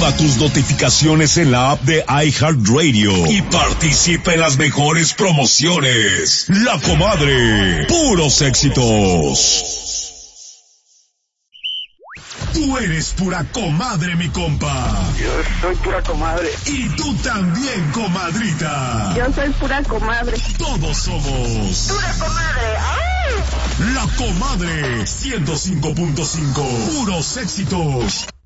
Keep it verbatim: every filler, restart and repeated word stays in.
Activa tus notificaciones en la app de iHeartRadio y participa en las mejores promociones. La Comadre, puros éxitos. Tú eres pura comadre, mi compa. Yo soy pura comadre. Y tú también, comadrita. Yo soy pura comadre. Todos somos pura comadre. ¡Ay! La Comadre, ciento cinco punto cinco, puros éxitos.